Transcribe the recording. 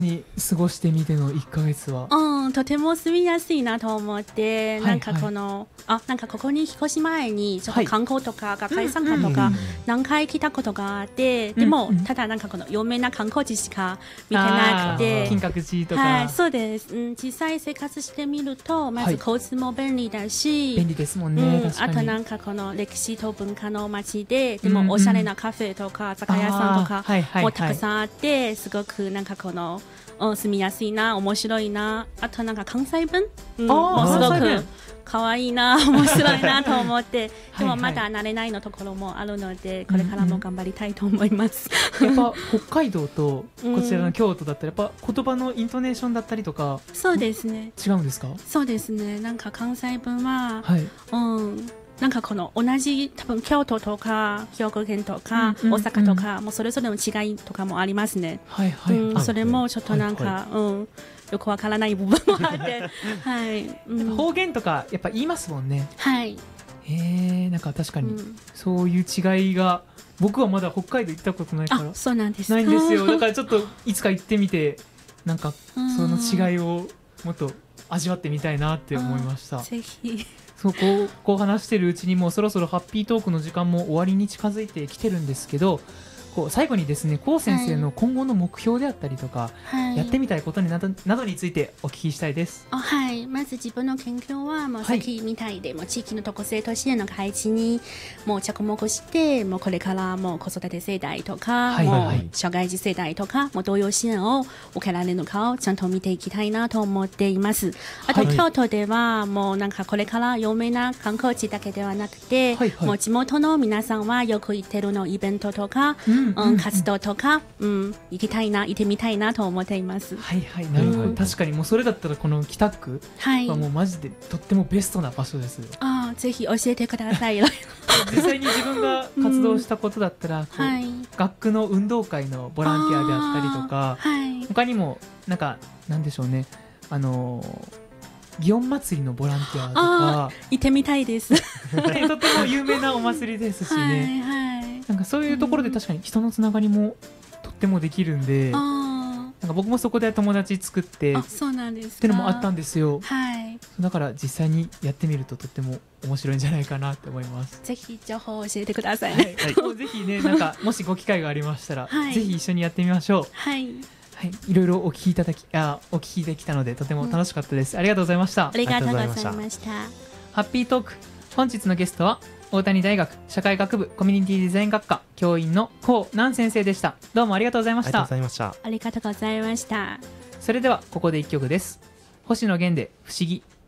に過ごしてみての1ヶ月は。 とても住みやすいなと思って、 はいはい、 なんかここに引っ越し前にちょっと観光とか学会参加とか何回来たことがあって、でもただなんかこの有名な観光地しか見てなくて、 金閣寺とか、 はい、そうです、実際生活してみるとまず交通も便利だし、 便利ですもんね、確かに。 あとなんかこの歴史と文化の街で、でもおしゃれなカフェとか酒屋さんとかもたくさんあって、すごくなんかこの住みやすいな、面白いな、あとなんか関西弁、もすごく可愛いな、面白いなと思ってでもまだ慣れないのところもあるので、これからも頑張りたいと思います。 やっぱ北海道とこちらの京都だったらやっぱ言葉のイントネーションだったりとか、 そうですね、 違うんですか？ そうですね、なんか関西弁は、なんかこの同じ多分京都とか兵庫県とか大阪とか、もうそれぞれの違いとかもありますね。それもちょっとなんか、よくわからない部分もあって、はい、 方言とかやっぱ言いますもんね。 はい。 なんか確かにそういう違いが、僕はまだ北海道行ったことないからそうなんですないんですよ。だからちょっといつか行ってみて、なんかその違いをもっと味わってみたいなって思いました。 ぜひ。 そうこう話してるうちにもうそろそろハッピートークの時間も終わりに近づいてきてるんですけど、最後にですね、コウ先生の今後の目標であったりとか、やってみたいことなどについてお聞きしたいです。 はい、まず自分の研究はもうさっきみたいで、もう地域の特性としての配置にもう着目して、もうこれからもう子育て世代とか、もう社会人世代とかもう同様支援を受けられるのかをちゃんと見ていきたいなと思っています。あと、京都ではもうなんかこれから有名な観光地だけではなくて、もう地元の皆さんはよく行ってるのイベントとか、活動とか、行ってみたいなと思っています。 はいはい、なるほど、確かにもうそれだったらこの北区はもうマジでとってもベストな場所ですよ。 ぜひ教えてください。 実際に自分が活動したことだったら、学区の運動会のボランティアであったりとか、他にもなんでしょうね、祇園祭りのボランティアとか行ってみたいです。 とても有名なお祭りですしね、なんかそういうところで確かに人のつながりもとってもできるんで、なんか僕もそこで友達作ってってのもあったんですよ。だから実際にやってみるととっても面白いんじゃないかなって思います。 ぜひ情報を教えてくださいね。 ぜひね、なんかもしご機会がありましたら、ぜひ一緒にやってみましょう。いろいろお聞きできたのでとても楽しかったです。ありがとうございました。 ありがとうございました。 ハッピートーク、本日のゲストは大谷大学社会学部コミュニティデザイン学科教員のコウ南先生でした。どうもありがとうございました。 ありがとうございました。 それではここで一曲です。星野源で不思議。